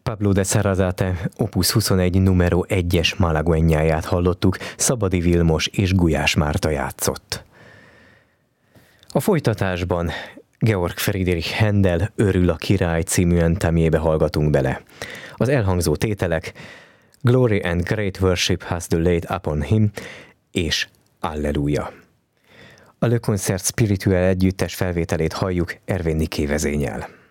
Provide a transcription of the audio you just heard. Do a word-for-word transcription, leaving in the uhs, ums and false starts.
Pablo de Sarasate Opus huszonegy numero egyes Malagueñáját hallottuk, Szabadi Vilmos és Gulyás Márta játszott. A folytatásban Georg Friedrich Händel Örül a király című entemjébe hallgatunk bele. Az elhangzó tételek Glory and great worship has been laid upon him és Alleluja. A Le Concert Spirituel együttes felvételét halljuk Ervin Niké vezényel.